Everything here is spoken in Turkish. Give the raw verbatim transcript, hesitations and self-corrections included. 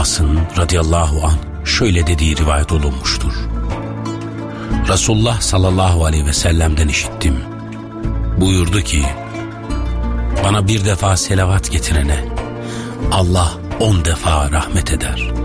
As'ın radıyallahu anh şöyle dediği rivayet olunmuştur. Resulullah sallallahu aleyhi ve sellem'den işittim. Buyurdu ki, bana bir defa selavat getirene Allah on defa rahmet eder.